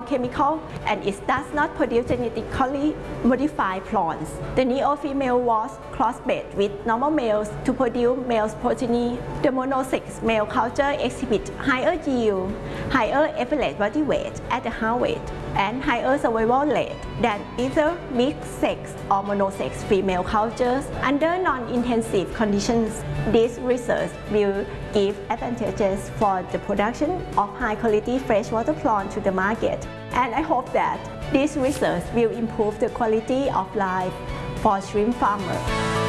chemical, and it does not produce genetically modified prawns. The neo-female was crossbred with normal males to produce male progeny. The monosex male culture exhibits higher yield, higher average body weight at the harvest, and higher survival rate than either mixed-sex or monosex female cultures under non-intensive conditions. This research will give advantages for the production of high-quality freshwater prawn to the market, and I hope that this research will improve the quality of life for shrimp farmers.